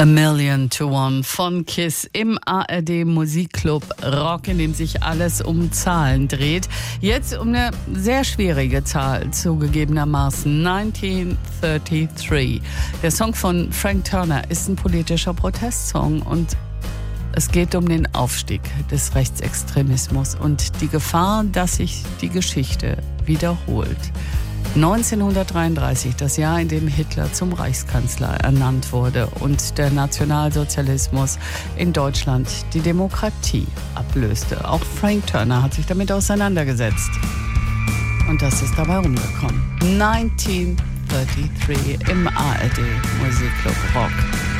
A Million to One von KISS im ARD Musikclub Rock, in dem sich alles um Zahlen dreht. Jetzt um eine sehr schwierige Zahl, zugegebenermaßen 1933. Der Song von Frank Turner ist ein politischer Protestsong und es geht um den Aufstieg des Rechtsextremismus und die Gefahr, dass sich die Geschichte wiederholt. 1933, das Jahr, in dem Hitler zum Reichskanzler ernannt wurde und der Nationalsozialismus in Deutschland die Demokratie ablöste. Auch Frank Turner hat sich damit auseinandergesetzt. Und das ist dabei rumgekommen. 1933 im ARD Musikclub Rock.